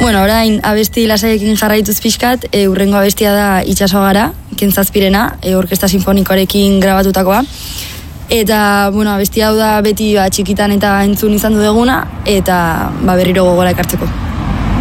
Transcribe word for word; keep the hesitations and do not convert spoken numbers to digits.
Bueno, orain abesti lasaiekin jarraituz pixkat, e, urrengo abestia da Itxaso gara, Kentzazpirena, e, orkesta sinfonikoarekin grabatutakoa. Eta, bueno, abestia hau da beti ba, txikitan eta entzun izan du deguna, eta ba, berriro gogora ekartzeko.